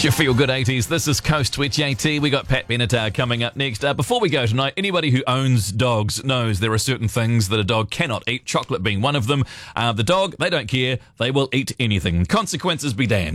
It's your Feel Good 80s. This is Coast 28. We got Pat Benatar coming up next. Before we go tonight, anybody who owns dogs knows there are certain things that a dog cannot eat, chocolate being one of them. The dog, they don't care. They will eat anything. Consequences be damned.